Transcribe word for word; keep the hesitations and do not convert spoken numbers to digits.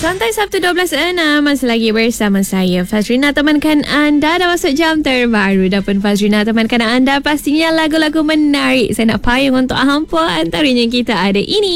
Santai Sabtu dua belas enam masih lagi bersama saya Fazrina, temankan anda dah masuk jam terbaru. Dan pun Fazrina temankan anda pastinya lagu-lagu menarik. Saya nak payung untuk hampa, antaranya kita ada ini.